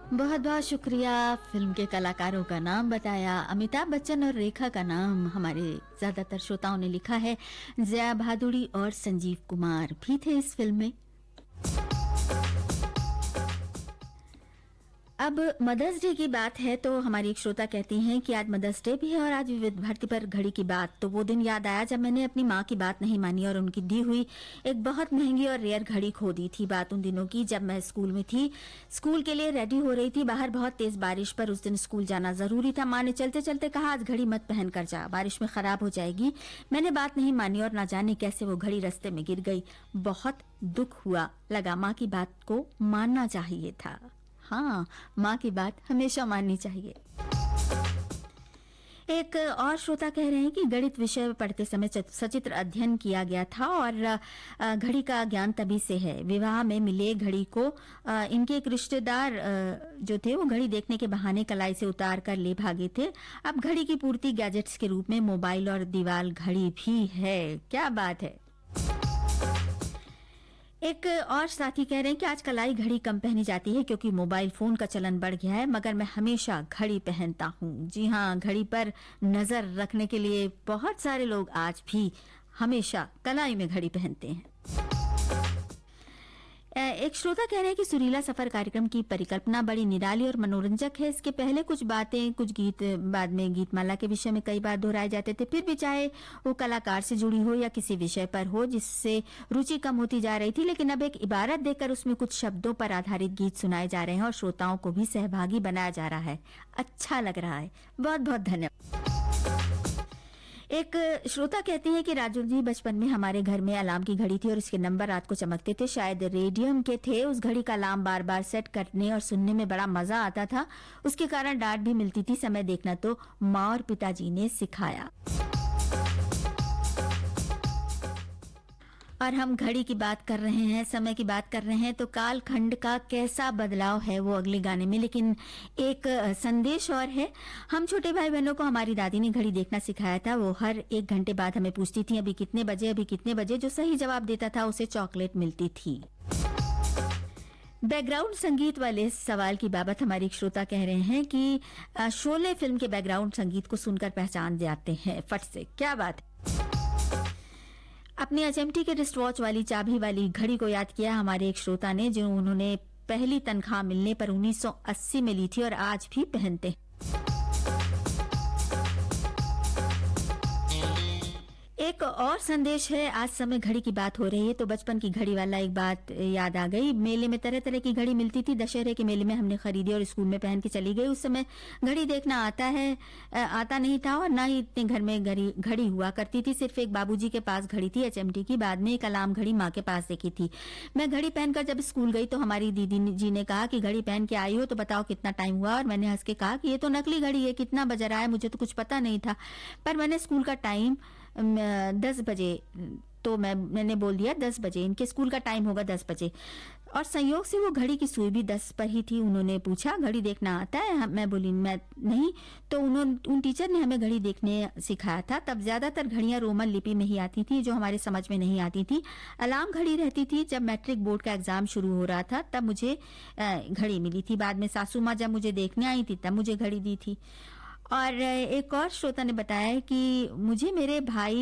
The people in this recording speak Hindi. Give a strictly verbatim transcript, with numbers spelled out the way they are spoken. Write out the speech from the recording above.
बहुत बहुत शुक्रिया। फिल्म के कलाकारों का नाम बताया, अमिताभ बच्चन और रेखा का नाम हमारे ज्यादातर श्रोताओं ने लिखा है। जया भादुड़ी और संजीव कुमार भी थे इस फिल्म में। अब मदर्स डे की बात है तो हमारी एक श्रोता कहती हैं कि आज मदर्स डे भी है और आज विविध भारती पर घड़ी की बात, तो वो दिन याद आया जब मैंने अपनी माँ की बात नहीं मानी और उनकी दी हुई एक बहुत महंगी और रेयर घड़ी खो दी थी। बात उन दिनों की जब मैं स्कूल में थी, स्कूल के लिए रेडी हो रही थी। बाहर बहुत तेज बारिश, पर उस दिन स्कूल जाना जरूरी था। माँ ने चलते चलते कहा, आज घड़ी मत पहन कर जा, बारिश में खराब हो जाएगी। मैंने बात नहीं मानी और ना जाने कैसे वो घड़ी रास्ते में गिर गई। बहुत दुख हुआ, लगा माँ की बात को मानना चाहिए था। हाँ, माँ की बात हमेशा माननी चाहिए। एक और श्रोता कह रहे हैं कि गणित विषय पढ़ते समय सचित्र अध्ययन किया गया था और घड़ी का ज्ञान तभी से है। विवाह में मिले घड़ी को इनके एक रिश्तेदार जो थे वो घड़ी देखने के बहाने कलाई से उतार कर ले भागे थे। अब घड़ी की पूर्ति गैजेट्स के रूप में मोबाइल और दीवार घड़ी भी है। क्या बात है। एक और साथी कह रहे हैं कि आज कलाई घड़ी कम पहनी जाती है क्योंकि मोबाइल फोन का चलन बढ़ गया है, मगर मैं हमेशा घड़ी पहनता हूँ। जी हाँ, घड़ी पर नजर रखने के लिए बहुत सारे लोग आज भी हमेशा कलाई में घड़ी पहनते हैं। एक श्रोता कह रहे हैं कि सुरीला सफर कार्यक्रम की परिकल्पना बड़ी निराली और मनोरंजक है। इसके पहले कुछ बातें, कुछ गीत बाद में गीतमाला के विषय में कई बार दोहराए जाते थे, फिर भी चाहे वो कलाकार से जुड़ी हो या किसी विषय पर हो जिससे रुचि कम होती जा रही थी, लेकिन अब एक इबारत देकर उसमें कुछ शब्दों पर आधारित गीत सुनाए जा रहे हैं और श्रोताओं को भी सहभागी बनाया जा रहा है। अच्छा लग रहा है, बहुत बहुत धन्यवाद। एक श्रोता कहती है कि राजू जी, बचपन में हमारे घर में अलार्म की घड़ी थी और इसके नंबर रात को चमकते थे, शायद रेडियम के थे। उस घड़ी का अलार्म बार बार सेट करने और सुनने में बड़ा मजा आता था। उसके कारण डांट भी मिलती थी। समय देखना तो माँ और पिताजी ने सिखाया। और हम घड़ी की बात कर रहे हैं, समय की बात कर रहे हैं, तो कालखंड का कैसा बदलाव है वो अगले गाने में। लेकिन एक संदेश और है। हम छोटे भाई बहनों को हमारी दादी ने घड़ी देखना सिखाया था। वो हर एक घंटे बाद हमें पूछती थी, अभी कितने बजे, अभी कितने बजे। जो सही जवाब देता था उसे चॉकलेट मिलती थी। बैकग्राउंड संगीत वाले सवाल की बाबत हमारी एक श्रोता कह रहे हैं कि शोले फिल्म के बैकग्राउंड संगीत को सुनकर पहचान जाते हैं फट से। क्या बात है। अपनी एचएमटी के रिस्ट वॉच वाली चाबी वाली घड़ी को याद किया हमारे एक श्रोता ने, जो उन्होंने पहली तनख्वाह मिलने पर उन्नीस सौ अस्सी में ली थी और आज भी पहनते हैं। एक और संदेश है। आज समय घड़ी की बात हो रही है तो बचपन की घड़ी वाला एक बात याद आ गई। मेले में तरह तरह की घड़ी मिलती थी। दशहरे के मेले में हमने खरीदी और स्कूल में पहन के चली गई। उस समय घड़ी देखना आता है आता नहीं था और ना ही इतने घर में घड़ी घड़ी हुआ करती थी। सिर्फ एक बाबूजी के पास घड़ी थी एचएमटी की। बाद में एक अलार्म घड़ी माँ के पास देखी थी। मैं घड़ी पहनकर जब स्कूल गई तो हमारी दीदी जी ने कहा कि घड़ी पहन के आई हो तो बताओ कितना टाइम हुआ। और मैंने हंस के कहा कि ये तो नकली घड़ी है, कितना बज रहा है, मुझे तो कुछ पता नहीं था। पर मैंने स्कूल का टाइम दस बजे तो मैं मैंने बोल दिया दस बजे, इनके स्कूल का टाइम होगा दस बजे। और संयोग से वो घड़ी की सुई भी दस पर ही थी। उन्होंने पूछा, घड़ी देखना आता है? मैं बोली मैं नहीं। तो उन्होंने उन टीचर ने हमें घड़ी देखने सिखाया था। तब ज्यादातर घड़ियां रोमन लिपि में ही आती थी जो हमारे समझ में नहीं आती थी। अलार्म घड़ी रहती थी। जब मैट्रिक बोर्ड का एग्जाम शुरू हो रहा था तब मुझे घड़ी मिली थी। बाद में सासू माँ जब मुझे देखने आई थी तब मुझे घड़ी दी थी। और एक और श्रोता ने बताया कि मुझे मेरे भाई